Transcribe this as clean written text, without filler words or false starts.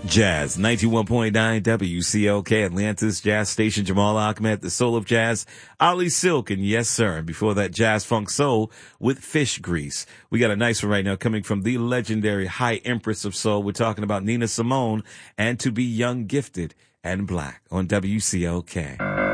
Jazz, 91.9 WCLK, Atlantis Jazz Station. Jamal Ahmed, the soul of jazz, Ali Silk, and yes, sir. And before that, Jazz Funk Soul with Fish Grease. We got a nice one right now coming from the legendary High Empress of Soul. We're talking about Nina Simone and To Be Young, Gifted, and Black on WCLK.